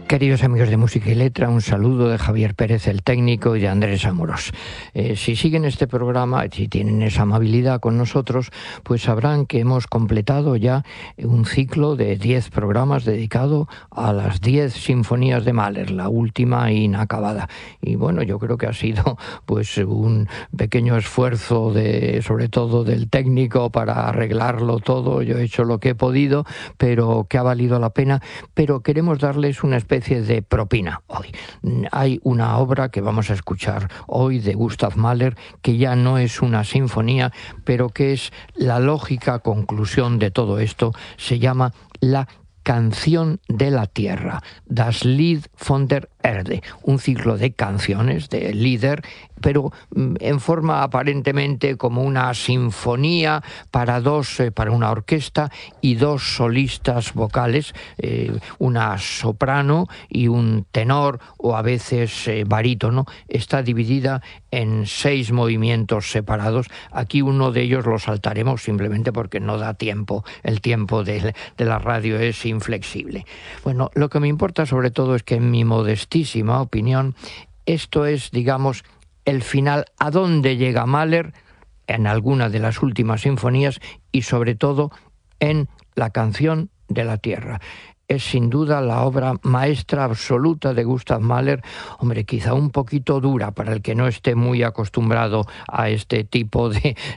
Queridos amigos de Música y Letra, un saludo de Javier Pérez, el técnico, y de Andrés Amorós. Si siguen este programa, si tienen esa amabilidad con nosotros, pues sabrán que hemos completado ya un ciclo de 10 programas dedicado a las 10 sinfonías de Mahler, la última inacabada. Y bueno, yo creo que ha sido pues un pequeño esfuerzo sobre todo del técnico para arreglarlo todo. Yo he hecho lo que he podido, pero que ha valido la pena. Pero queremos darles una especie de propina hoy. Hay una obra que vamos a escuchar hoy de Gustav Mahler, que ya no es una sinfonía, pero que es la lógica conclusión de todo esto. Se llama La Canción de la Tierra, Das Lied von der Erde, un ciclo de canciones, de Lieder, pero en forma aparentemente como una sinfonía para una orquesta y dos solistas vocales, una soprano y un tenor, o a veces barítono. Está dividida en 6 movimientos separados. Aquí uno de ellos lo saltaremos simplemente porque no da tiempo. El tiempo de la radio es inflexible. Bueno, lo que me importa sobre todo es que, en mi modestísima opinión, esto es, digamos, el final a dónde llega Mahler en alguna de las últimas sinfonías y sobre todo en La Canción de la Tierra. Es sin duda la obra maestra absoluta de Gustav Mahler, hombre, quizá un poquito dura para el que no esté muy acostumbrado a este tipo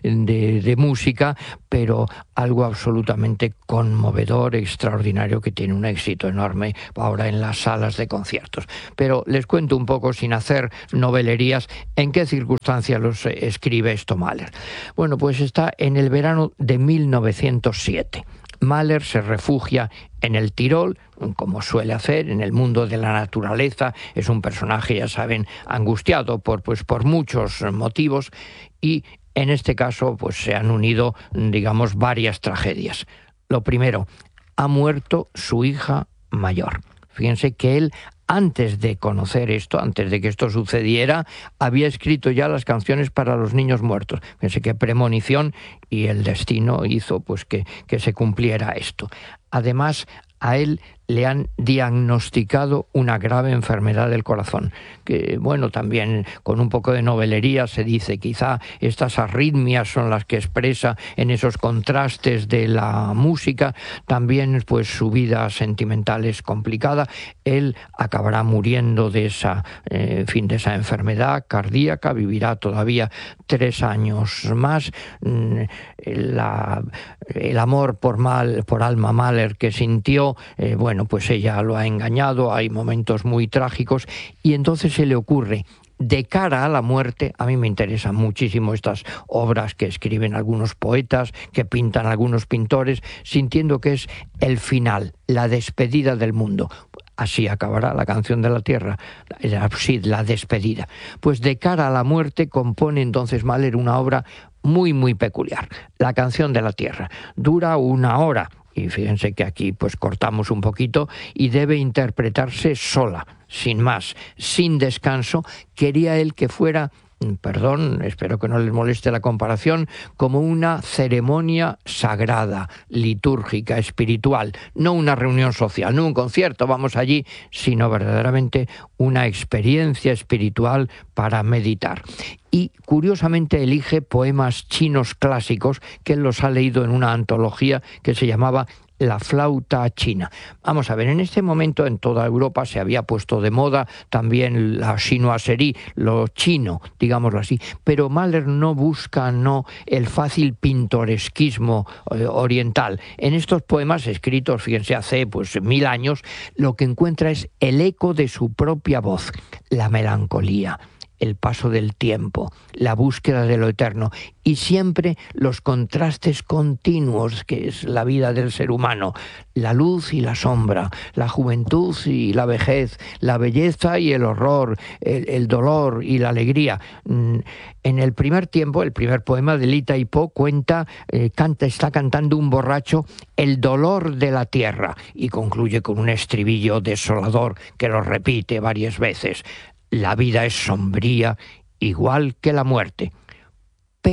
de música, pero algo absolutamente conmovedor, extraordinario, que tiene un éxito enorme ahora en las salas de conciertos. Pero les cuento un poco, sin hacer novelerías, en qué circunstancias los escribe esto Mahler. Bueno, pues está en el verano de 1907. Mahler se refugia en el Tirol, como suele hacer, en el mundo de la naturaleza. Es un personaje, ya saben, angustiado por muchos motivos, y en este caso pues se han unido, digamos, varias tragedias. Lo primero, ha muerto su hija mayor. Fíjense que él, antes de conocer esto, antes de que esto sucediera, había escrito ya las canciones para los niños muertos. Fíjense qué premonición, y el destino hizo pues que se cumpliera esto. Además, a él le han diagnosticado una grave enfermedad del corazón, que bueno, también con un poco de novelería se dice, quizá estas arritmias son las que expresa en esos contrastes de la música. También pues su vida sentimental es complicada. Él acabará muriendo de esa enfermedad cardíaca, vivirá todavía 3 años más. El amor por Alma Mahler que sintió, pues ella lo ha engañado. Hay momentos muy trágicos, y entonces se le ocurre, de cara a la muerte. A mí me interesan muchísimo estas obras que escriben algunos poetas, que pintan algunos pintores, sintiendo que es el final, la despedida del mundo. Así acabará La Canción de la Tierra, así, la despedida. Pues de cara a la muerte compone entonces Mahler una obra muy, muy peculiar, La Canción de la Tierra. Dura 1 hora. Y fíjense que aquí pues cortamos un poquito, y debe interpretarse sola, sin más, sin descanso. Quería él que fuera, perdón, espero que no les moleste la comparación, como una ceremonia sagrada, litúrgica, espiritual, no una reunión social, no un concierto, vamos allí, sino verdaderamente una experiencia espiritual para meditar. Y curiosamente elige poemas chinos clásicos que él los ha leído en una antología que se llamaba La Flauta China. Vamos a ver, en este momento en toda Europa se había puesto de moda también la chinoiserie, lo chino, digámoslo así, pero Mahler no busca el fácil pintoresquismo oriental. En estos poemas escritos, fíjense, hace 1000 años, lo que encuentra es el eco de su propia voz, la melancolía, el paso del tiempo, la búsqueda de lo eterno, y siempre los contrastes continuos que es la vida del ser humano, la luz y la sombra, la juventud y la vejez, la belleza y el horror, el dolor y la alegría. En el primer tiempo, el primer poema de Li Tai-po está cantando un borracho el dolor de la tierra, y concluye con un estribillo desolador que lo repite varias veces. La vida es sombría, igual que la muerte. Pero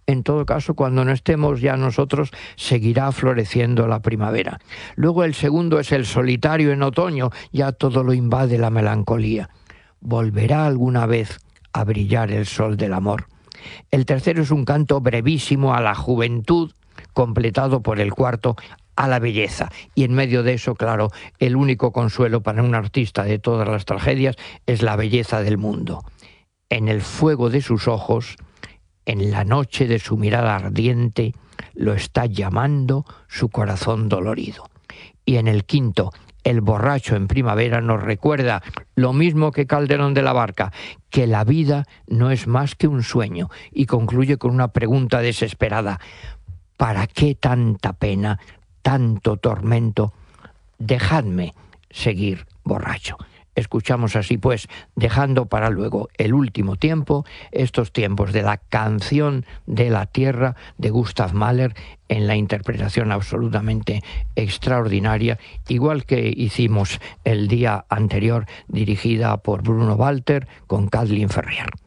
En todo caso, cuando no estemos ya nosotros, seguirá floreciendo la primavera. Luego el segundo es el solitario en otoño, ya todo lo invade la melancolía. Volverá alguna vez a brillar el sol del amor. El tercero es un canto brevísimo a la juventud, completado por el cuarto a la belleza. Y en medio de eso, claro, el único consuelo para un artista de todas las tragedias es la belleza del mundo. En el fuego de sus ojos, en la noche de su mirada ardiente, lo está llamando su corazón dolorido. Y en el quinto, el borracho en primavera nos recuerda, lo mismo que Calderón de la Barca, que la vida no es más que un sueño, y concluye con una pregunta desesperada: ¿para qué tanta pena, tanto tormento? Dejadme seguir borracho. Escuchamos así pues, dejando para luego el último tiempo, estos tiempos de la canción de la tierra de Gustav Mahler, en la interpretación absolutamente extraordinaria, igual que hicimos el día anterior, dirigida por Bruno Walter con Kathleen Ferrier.